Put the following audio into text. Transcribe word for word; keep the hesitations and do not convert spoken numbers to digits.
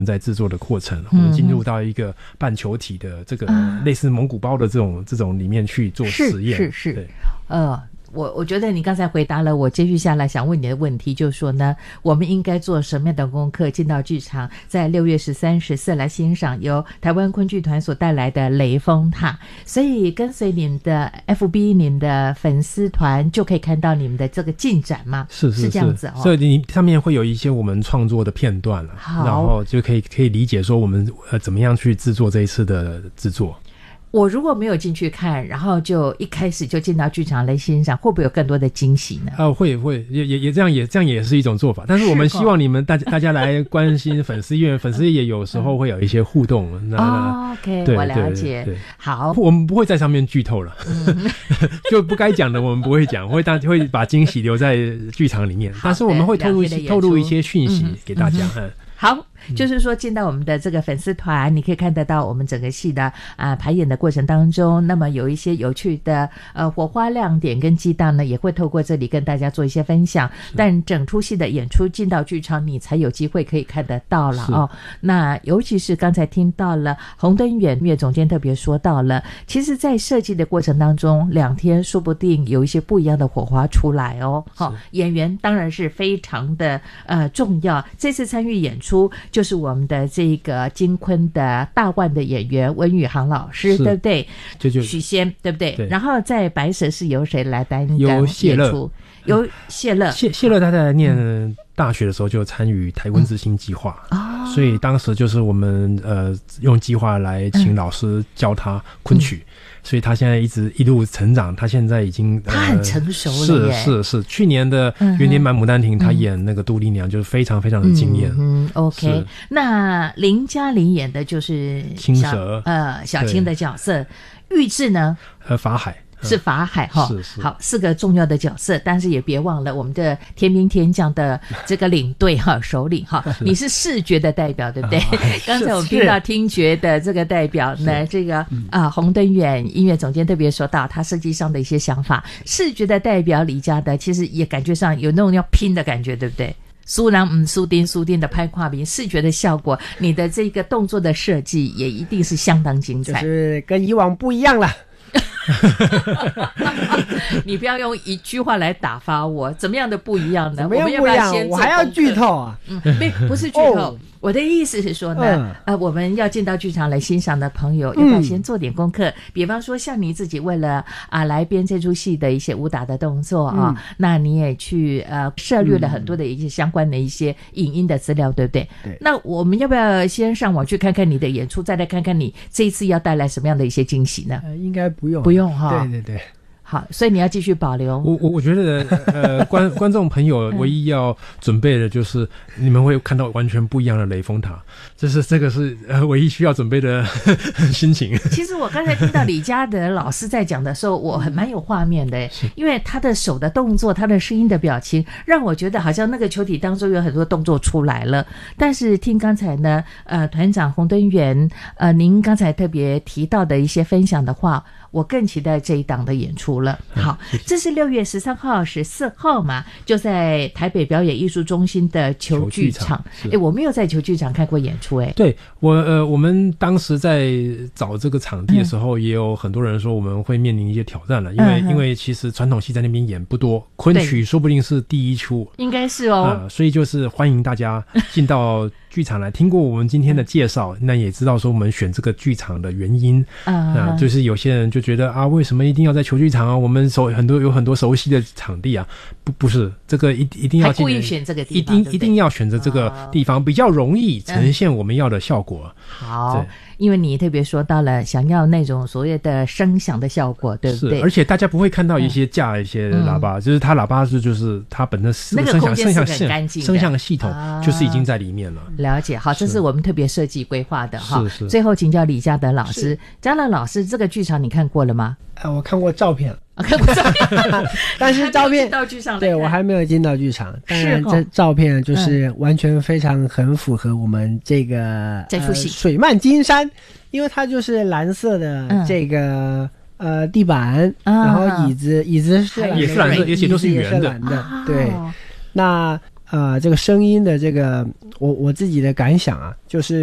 在制作的过程，我们进入到一个半球体的这个类似蒙古包的这种这种里面去做实验。 是是是，呃。我我觉得你刚才回答了我接续下来想问你的问题，就是说呢，我们应该做什么样的功课进到剧场，在六月十三、十四来欣赏由台湾昆剧团所带来的雷峰塔。所以跟随你们的 F B 你们的粉丝团就可以看到你们的这个进展吗？ 是是是， 是这样子哦。 所以你上面会有一些我们创作的片段了，然后就可以可以理解说我们呃怎么样去制作这一次的制作。 我如果没有进去看，然后就一开始就进到剧场来欣赏，会不会有更多的惊喜呢？ 呃，会会也也也这样也这样也是一种做法，但是我们希望你们大家大家来关心粉丝，因为粉丝也有时候会有一些互动。那哦 ，OK， 我了解。对对对，好， 我们不会在上面剧透了，嗯、就不该讲的我们不会讲，会当会把惊喜留在剧场里面，但是我们会透露透露一些讯息给大家。嗯嗯、 好。就是说进到我们的这个粉丝团，你可以看得到我们整个戏的啊、呃、排演的过程当中，那么有一些有趣的呃火花亮点跟激荡呢，也会透过这里跟大家做一些分享。但整出戏的演出进到剧场，你才有机会可以看得到了哦。那尤其是刚才听到了洪登远音乐总监特别说到了，其实在设计的过程当中，两天说不定有一些不一样的火花出来哦。好，演员当然是非常的呃重要。这次参与演出。就是我们的这个金昆的大腕的演员温宇航老师，对不对？ 就就许仙，对不对？ 对。 然后在白蛇是由谁来担任？ 由谢乐， 由谢乐。 谢谢乐他在念大学的时候就参与台湾之星计划，嗯、所以当时就是我们呃用计划来请老师教他昆曲。嗯，所以他现在一直一路成长，他现在已经、呃、 他很成熟了耶。 是是是，去年的元年版牡丹亭、嗯、他演那个杜丽娘就是非常非常的惊艳。 嗯, 嗯 OK， 那林嘉玲演的就是青蛇， 呃小青的角色，玉质呢呃法海是法海哈、 嗯，是是好，四个重要的角色，但是也别忘了我们的天兵天将的这个领队哈，首领哈，你是视觉的代表，对不对？刚才我们听到听觉的这个代表呢，这个啊洪登远音乐总监特别说到他设计上的一些想法，视觉的代表李家的，其实也感觉上有那种要拼的感觉，对不对？苏然嗯苏丁苏丁的拍跨屏视觉的效果，你的这个动作的设计也一定是相当精彩， 就是跟以往不一样了。 你不要用一句话来打发我，怎么样的不一样呢？ 怎么样不一样？我还要剧透啊？ 嗯，没不是剧透。哦，我的意思是说呢，嗯、呃，我们要进到剧场来欣赏的朋友，要不要先做点功课？嗯、比方说，像你自己为了啊来编这出戏的一些武打的动作啊，嗯、那你也去呃涉猎了很多的一些相关的一些影音的资料，对不对？ 对。 那我们要不要先上网去看看你的演出，再来看看你这一次要带来什么样的一些惊喜呢？ 呃，应该不用， 不用哈。 对对对。 好，所以你要继续保留。 我我我觉得，呃，观观众朋友唯一要准备的就是你们会看到完全不一样的雷峰塔，这是这个是呃唯一需要准备的心情。 其实我刚才听到李嘉德老师在讲的时候，我很蛮有画面的，因为他的手的动作，他的声音的表情，让我觉得好像那个球体当中有很多动作出来了。但是听刚才呢，呃，团长洪登远，呃，您刚才特别提到的一些分享的话，我更期待这一档的演出了。好，这是六月十三号、十四号嘛，就在台北表演艺术中心的球剧场。哎，我没有在球剧场看过演出，哎， 对我呃，我们当时在找这个场地的时候，嗯、也有很多人说我们会面临一些挑战了，因为、嗯、因为其实传统戏在那边演不多，昆曲说不定是第一出， 应该是哦、 呃，所以就是欢迎大家进到剧场来听过我们今天的介绍，那也知道说我们选这个剧场的原因啊、呃，就是有些人就觉得啊，为什么一定要在球剧场啊？我们熟很多有很多熟悉的场地啊，不不是这个一一定要故意选这个地方，一定一定要选择这个地方、哦、比较容易呈现我们要的效果。 嗯、好。因为你特别说到了想要那种所谓的声响的效果，对不对？ 是，而且大家不会看到一些架一些喇叭，嗯、就是它喇叭是就是它本身声响声响声响系统就是已经在里面了。 啊、了解，好，这是我们特别设计规划的哈。 是是。 最后请教李嘉德老师，嘉德老师，这个剧场你看过了吗？ 呃，我看过照片。 看过照片， 但是照片到剧场对我还没有进到剧场，当然这照片就是完全非常很符合我们这个这出戏、呃、 水漫金山，因为它就是蓝色的这个、嗯、呃地板、啊，然后椅子椅子是也是蓝色，而且都是圆的， 的对。那啊、呃，这个声音的这个我我自己的感想啊，就是。